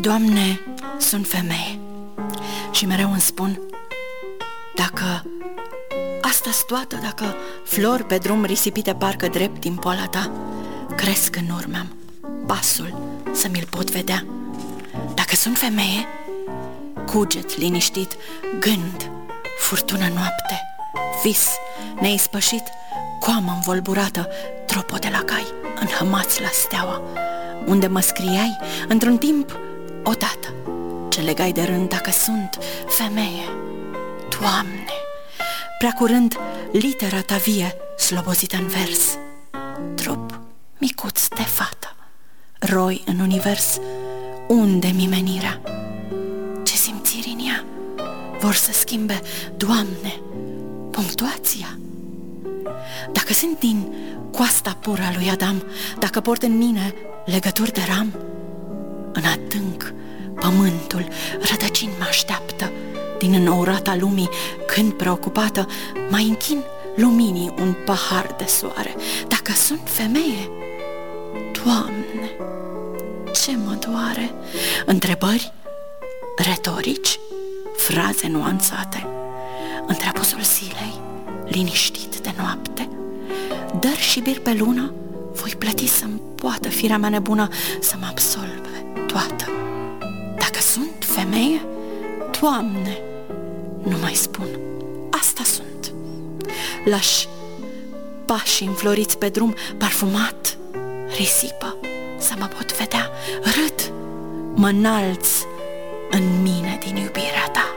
Doamne, sunt femeie și mereu îmi spun: dacă asta-s toată, dacă flori pe drum risipite parcă drept din poala ta cresc în urmea-m, pasul să mi-l pot vedea. Dacă sunt femeie, cuget liniștit, gând, furtună noapte, vis neispășit, coamă învolburată, tropo de la cai, înhămați la steaua, unde mă scriai într-un timp odată ce legai de rând. Dacă sunt femeie, Doamne, prea curând litera ta vie, slobozită în vers, trup micuț de fată, roi în univers, unde-mi menirea? Ce simțiri în ea vor să schimbe, Doamne, punctuația? Dacă sunt din coasta pură a lui Adam, dacă port în mine legături de ram, în adânc pământul rădăcini mă așteaptă. Din înnourata lumii, când preocupată, mai închin luminii un pahar de soare. Dacă sunt femeie, Doamne, ce mă doare! Întrebări retorici, fraze nuanțate, întreapusul zilei, liniștit de noapte, dări și bir pe lună, voi plăti să-mi poată firea mea nebună să mă absolve toată. Dacă sunt femeie, Doamne, nu mai spun, asta sunt. Lași pașii înfloriți pe drum, parfumat, risipă, să mă pot vedea, râd, mă înalți în mine din iubirea ta.